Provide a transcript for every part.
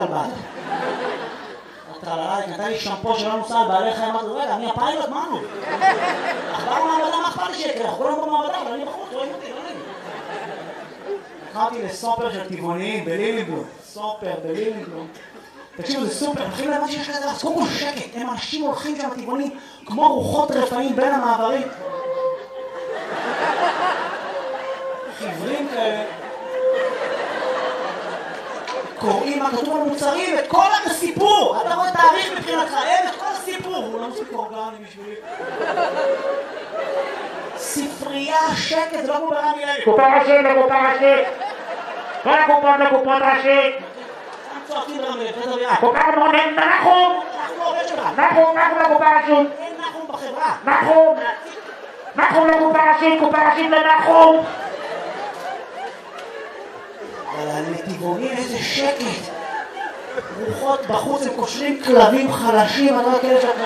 כלבד. טרללה, היא קנתה לי שמפו שלא נוסע על בעלי חיים, אמרתי, רגע, אני הפיילוט, מה נו? אכבר במעבדה, מה אכפת לי שיקרה? אנחנו כולנו במעבדה, אבל אני בחוץ, רואים אותי, לא נעים. הלכתי לסופר של טבעוניים בלילינבלום. סופר בלילינבלום. תקשיבו, זה סופר, הולכים להבן שיש כזה, אז קודם כל שקט, הם אנשים הולכים שם טבעונים כמו רוחות רפאים בין המעברים. חיוורים כאלה. קוראים מה כתוב על מוצרים, את כל הסיפור! אתה רואה תאריך מבחינתך, אין את כל הסיפור! הוא לא מוסיף אורגני בשבילי. ספרייה, שקט, זה לא כמו ברמי לוי. קופה ראשית לקופה ראשית! כל הקופות לקופות ראשית! צועקים ברמי לוי, תדבר יד. קופה מונן, נחום! אנחנו עובד שלך. נחום לקופה ראשית! אין נחום בחברה. נחום לקופה ראשית, קופה ראשית לנחום! אבל הנתיבונים איזה שקט. רוחות בחוץ, הם קושרים כלבים חלשים, אני לא כאלה שאתה...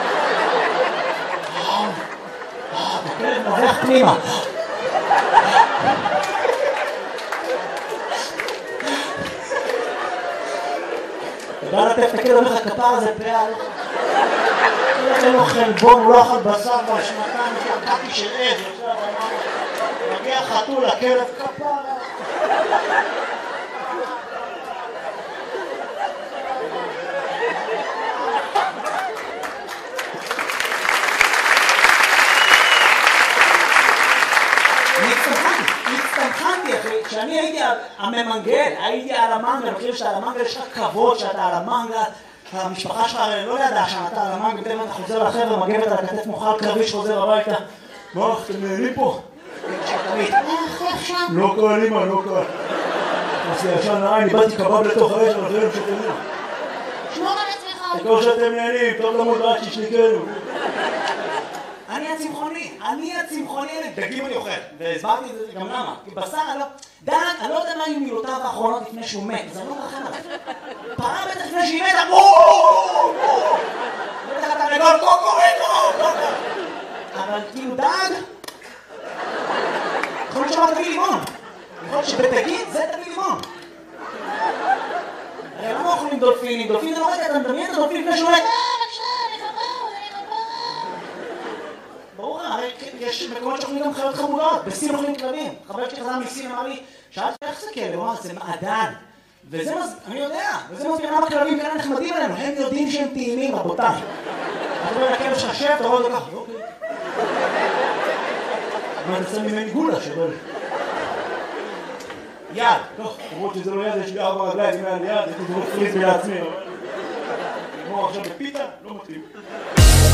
הכלב נובח פנימה. אתה בא לטף את הכלב, אומר לך כפר הזה פעל. אין לו חלבון, הוא לא אכל בשר כבר שנתיים, שקעתי של עז, מגיע חתול, הכלב כפר. הצטמחנתי אחי, כשאני הייתי הממנגל, הייתי על המנגל, אני חושב שאתה על המנגל יש לך כבוד שאתה על המנגל, המשפחה שלך לא ידעה שאתה על המנגל, בטח אתה חוזר לחבר'ה, מגבת על הכתף מוכל קרבי שחוזר הביתה. מה, אתם נהנים פה? לא קל אימא, לא קל. אז ישן לעין, איבדתי קבב לתוך האש, אבל זה לא שתנוע. שמור על עצמך. תקור שאתם נהנים, טוב למוד רק שישניקנו. אני הצמחוני, דגים אני אוכל, והסברתי את זה גם למה, כי בשר דג, אני לא יודע מה היו מילותיו האחרונות לפני שהוא מת, אז אני לא מרחם עליו. פרה בטח לפני שהיא מתה, בטח אתה נגול, קוקוריקו, אבל כאילו דג, יכול להיות שאמר תביא לימון, יכול להיות שבדגים זה תביא לימון. הרי למה אוכלים דולפינים? דולפין זה לא רגע, אתה מדמיין את הדולפין לפני שהוא מת. ברור, הרי יש מקומות שאוכלים גם חיות חמודות, בסין אוכלים כלבים. חבר שלי חזר מסין אמר לי, שאלתי איך זה כלב? הוא אמר, זה מעדן. וזה אני יודע, וזה מסביר למה כלבים כאלה נחמדים עלינו, הם יודעים שהם טעימים, רבותיי. אתה רואה לכלב שלך שב, אתה רואה אותו ככה, אוקיי. אבל זה ממני גולה שבל. יד, טוב, למרות שזה לא יד, יש לי 4 רגליים, אם היה לי יד, הייתי דורך פריז לעצמי. נגמור עכשיו בפיתה, לא מתאים.